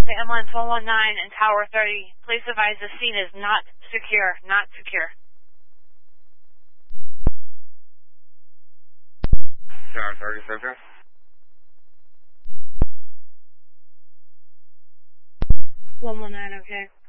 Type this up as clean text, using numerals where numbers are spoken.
The ambulance 119 and Tower 30. Please advise the scene is not secure. Not secure. Tower 30, secure. 119, okay.